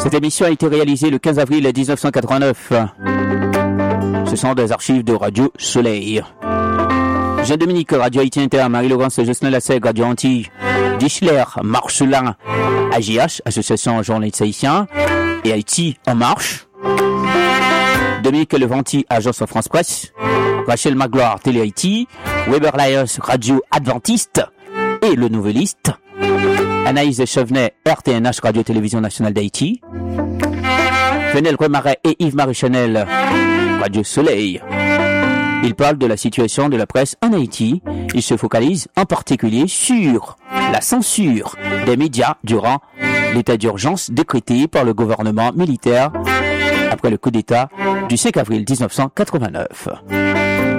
Cette émission a été réalisée le 15 avril 1989. Ce sont des archives de Radio Soleil. Jean-Dominique, Radio Haïti Inter, Marie-Laurence, Jocelyn Lassègue, Radio Antilles, Dichler, Marcelin, AJH, Association Journalistes Haïtiens, et Haïti en marche. Dominique Levanti, Agence France Presse, Rachel Magloire, Télé Haïti, Weber Lyons, Radio Adventiste et Le Nouvelliste, Anaïs Chevenet, RTNH, Radio Télévision Nationale d'Haïti, Fenel Remaret et Yves-Marie Chanel, Radio Soleil. Il parle de la situation de la presse en Haïti. Il se focalise en particulier sur la censure des médias durant l'état d'urgence décrété par le gouvernement militaire après le coup d'État du 5 avril 1989.